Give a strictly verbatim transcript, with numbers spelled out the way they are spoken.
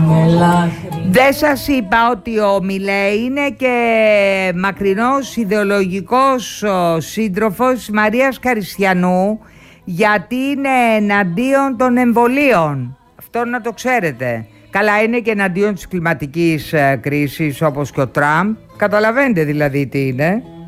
Δεν σας είπα ότι ο Μιλέ είναι και μακρινός ιδεολογικός σύντροφος Μαρίας Καριστιανού, γιατί είναι εναντίον των εμβολίων. Αυτό να το ξέρετε. Καλά, είναι και εναντίον της κλιματικής κρίσης όπως και ο Τραμπ. Καταλαβαίνετε δηλαδή τι είναι.